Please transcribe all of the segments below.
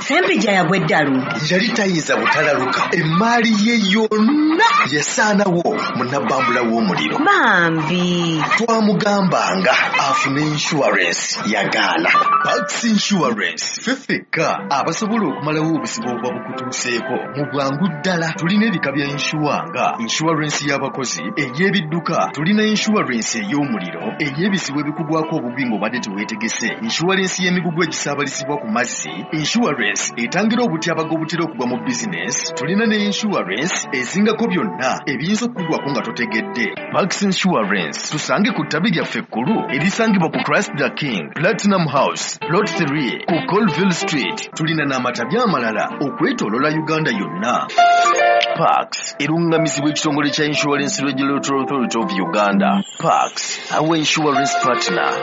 Sempija yagweddalu. Yali tayinza butalaluka. Emmaali ye yonna yasaanawo munnabambula w'omuliro. Bambi. Twamugambanga afune insurance yagaana. Pax Insurance fefeka abasobola okumalawo obusibo obuba bukutuuseeko mu bwangu ddala. Tulina ebika bya insuwanga, insurance y'abakozi, ey'ebidduka, tulina insurance ey'omuliro, ey'ebizibu ebikugwako obubi ng'obadde teweetegese, insurance y'emigugu egisaabalisibwa ku mazzi, insurance etangira obutyabaga obutera okugwa mu bizinesi, tulina ne insurance ezingako byonna ebiyinza okukugwako nga totegedde. Pax Insurance tusange ku ttabi lyaffe ekkulu erisangibwa ku Christ the King, Platinum House, Plot 3 ku Colville Street. Tulina n'amatabi amalala okwetoolola Uganda yonna. Pax erungamizibwa ekitongole kya Insurance Regulatory Authority of Uganda. Pax, our insurance partner.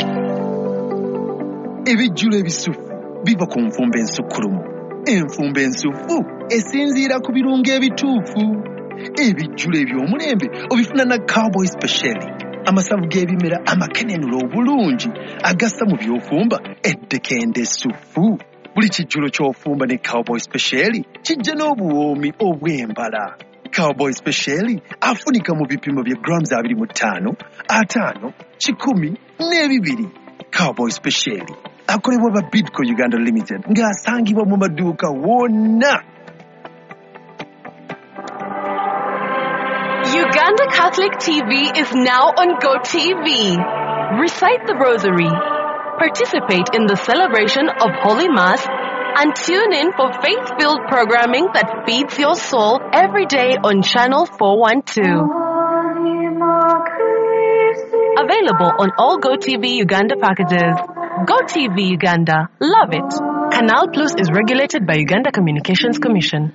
Ebijjulo ebisufu biva ku nfumba ensukkulumu. Enfumba ensufu esinziira ku birungo ebituufu. Ebijjulo eby'omulembe obifuna na Cowboy Special. Amasavu g'ebimera amakenenula obulungi agassa mu by'ofumba eddekende essufu. Buli kijjulo ky'ofumba ne Cowboy Special kijja n'obuwoomi obw'embala. Cowboy Special afunika mu bipimo bya grams 25, 5, 10 n'ebibiri. Cowboy Special akolebwa ba Bidco Uganda Limited ng'asangibwa mu maduuka wonna. Uganda Catholic TV is now on GoTV. Recite the Rosary, participate in the celebration of Holy Mass, and tune in for faith-filled programming that feeds your soul every day on Channel 412. Available on all GoTV Uganda packages. GoTV Uganda. Love it. Canal Plus is regulated by Uganda Communications Commission.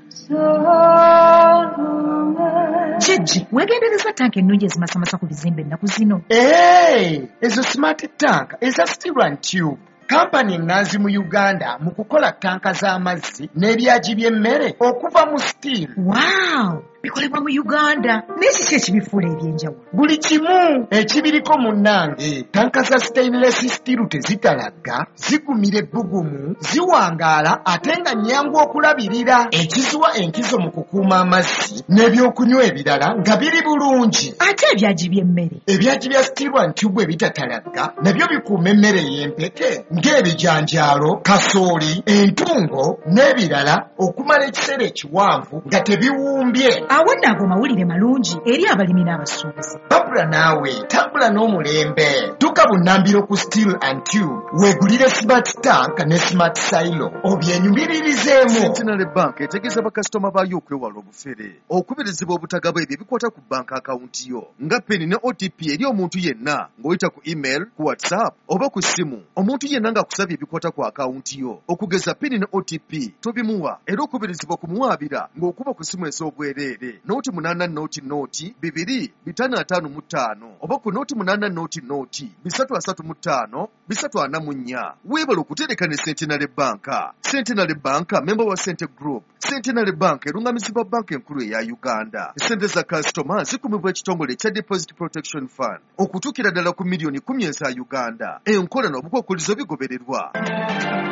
Chiji, wegendereza tank ennungi ezimasamasa ku bizimbe ennaku zino. Ezo smart tank eza Steel and Tube. Kampani ennanzi mu Uganda mu kukola tanka z'amazzi n'ebyagi by'emmere okuva mu steel. Wow! Bikolebwa mu Uganda. N'ekiki ekibifuula ebyenjawulo? Buli kimu ekibiriko munnange. Tanka za stainless steel tezitalagga, zigumira ebbugumu, ziwangaala ate nga nnyangu okulabirira. Ekiziwa enkizo mu kukuuma amazzi n'ebyokunywa ebirala nga biri bulungi. Ate ebyagi by'emmere? Ebyagi bya Steel and Tube ebitatalagga nabyo bikuuma emmere y'empeke ng'ebijanjaalo, kasooli, entungo n'ebirala okumala ekiseera ekiwanvu nga tebiwumbye. Awo nno ago mawulire malungi eri abalimi n'abasuubuzi. Babula naawe tambula n'omulembe. Tuka bunnambiro ku Steel and Tube weegulire smart tank ne smart silo obyenyumiririzemu. Centenary Bank etegeeza bakasitoma baayo okwewala obufere, okubirizibwa obutagaba ebyo ebikwata ku bank akawunti yo nga peni ne OTP eri omuntu yenna ng'oyita ku email, ku WhatsApp oba ku ssimu. Omuntu yenna ng'akusabye ebikwata ku akawunti yo okugeza peni ne OTP tobimuwa, era okubirizibwa kumuwaabira ng'okuba ku ssimu ez'obwereere noti 8 noti 2 555 oba ku noti 8 noti 335 344. Weebala okutereka ne Centenary Bank. Centenary Bank member wa Cente Group. Centenary Bank erungamizibwa banka enkulu eya Uganda. Sente za customer zikumibwa ekitongole kya Deposit Protection Fund okutuukira ddala ku miliyoni 10 eza Uganda. Enkola n'obukwakkulizo bigobererwa.